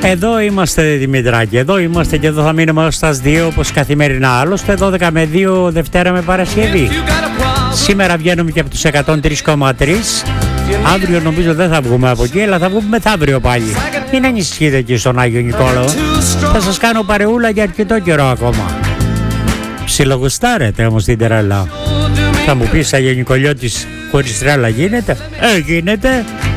Εδώ είμαστε, Δημητράκη, εδώ είμαστε και εδώ θα μείνουμε ως τα 2 όπως καθημερινά. Άλλωστε 12 με 2 Δευτέρα με Παρασκευή. Σήμερα βγαίνουμε και από τους 103,3. Αύριο νομίζω δεν θα βγούμε από εκεί, αλλά θα βγούμε μεθαύριο πάλι. Μην ανησυχείτε εκεί στον Άγιο Νικόλαο. Θα σας κάνω παρεούλα για αρκετό καιρό ακόμα. Ψιλογουστάρετε όμως την τρέλα. Θα μου πεις Άγιο Νικολιώτης χωρίς τρέλα γίνεται? Γίνεται.